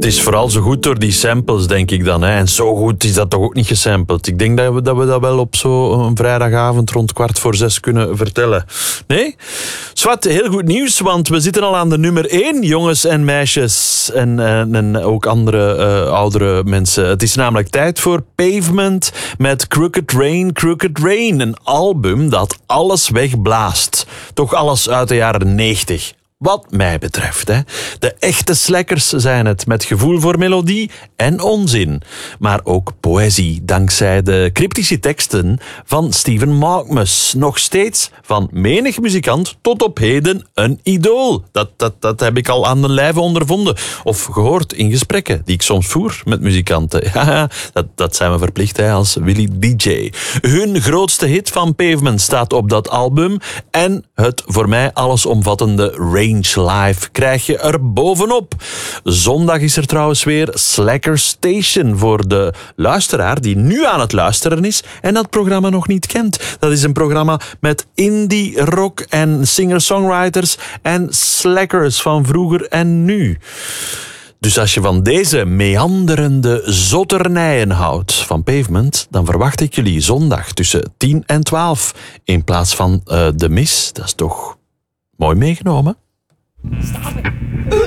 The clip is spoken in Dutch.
Het is vooral zo goed door die samples, denk ik dan. Hè. En zo goed is dat toch ook niet gesampled. Ik denk dat we dat wel op zo'n vrijdagavond rond 5:15 kunnen vertellen. Nee? Zwat, heel goed nieuws, want we zitten al aan de nummer 1, jongens en meisjes. En ook andere oudere mensen. Het is namelijk tijd voor Pavement met Crooked Rain. Een album dat alles wegblaast. Toch alles uit de jaren 90. Wat mij betreft. Hè. De echte slackers zijn het, met gevoel voor melodie en onzin. Maar ook poëzie, dankzij de cryptische teksten van Stephen Malkmus. Nog steeds van menig muzikant tot op heden een idool. Dat heb ik al aan de lijve ondervonden. Of gehoord in gesprekken die ik soms voer met muzikanten. Ja, dat zijn we verplicht hè, als Willy DJ. Hun grootste hit van Pavement staat op dat album. En het voor mij allesomvattende Range Live krijg je er bovenop. Zondag is er trouwens weer Slacker Station voor de luisteraar die nu aan het luisteren is en dat programma nog niet kent. Dat is een programma met indie rock en singer-songwriters en slackers van vroeger en nu. Dus als je van deze meanderende zotternijen houdt van Pavement, dan verwacht ik jullie zondag tussen 10 en 12 in plaats van de mis. Dat is toch mooi meegenomen?